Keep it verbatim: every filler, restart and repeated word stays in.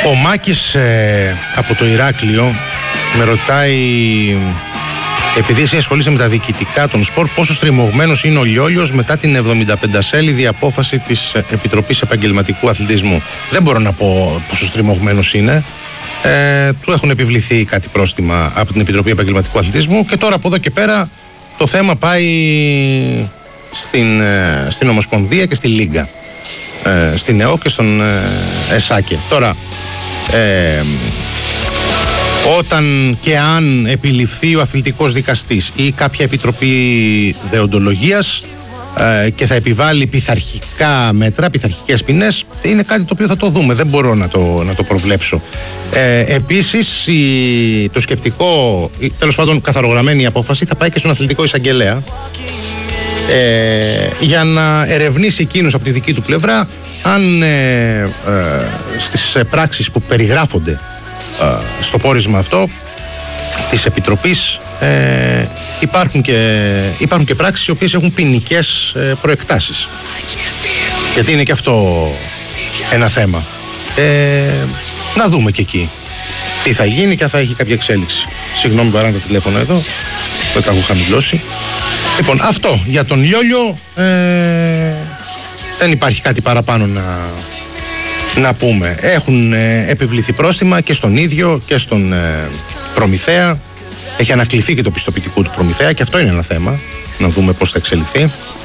Ο Μάκης ε, από το Ηράκλειο με ρωτάει, επειδή εσύ ασχολείσαι με τα διοικητικά των σπορ, πόσο στριμωγμένος είναι ο Λιόλιος μετά την εβδομηνταπεντασέλιδη απόφαση της Επιτροπής Επαγγελματικού Αθλητισμού. Δεν μπορώ να πω πόσο στριμωγμένος είναι. Ε, του έχουν επιβληθεί κάτι πρόστιμα από την Επιτροπή Επαγγελματικού Αθλητισμού και τώρα από εδώ και πέρα το θέμα πάει στην, ε, στην Ομοσπονδία και στη Λίγκα. Ε, στην ΕΟ και στον ε, ΕΣΑΚΕ. Τώρα, ε, όταν και αν επιληφθεί ο αθλητικός δικαστής ή κάποια επιτροπή δεοντολογίας ε, και θα επιβάλλει πειθαρχικά μέτρα, πειθαρχικές ποινές, είναι κάτι το οποίο θα το δούμε, δεν μπορώ να το, να το προβλέψω. Ε, επίσης η, το σκεπτικό, η, τέλος πάντων καθαρογραμμένη η απόφαση, θα πάει και στον αθλητικό εισαγγελέα Ε, για να ερευνήσει εκείνος από τη δική του πλευρά αν ε, ε, στις ε, πράξεις που περιγράφονται ε, στο πόρισμα αυτό της Επιτροπής ε, υπάρχουν, και, υπάρχουν και πράξεις οι οποίες έχουν ποινικές ε, προεκτάσεις, γιατί είναι και αυτό ένα θέμα. ε, να δούμε και εκεί τι θα γίνει και αν θα έχει κάποια εξέλιξη. Συγγνώμη παρά τα τηλέφωνα εδώ, δεν τα έχω χαμηλώσει. Λοιπόν, αυτό για τον Λιόλιο, ε, δεν υπάρχει κάτι παραπάνω να, να πούμε. Έχουν ε, επιβληθεί πρόστιμα και στον ίδιο και στον ε, προμηθέα. Έχει ανακληθεί και το πιστοποιητικό του προμηθέα και αυτό είναι ένα θέμα, να δούμε πώς θα εξελιχθεί.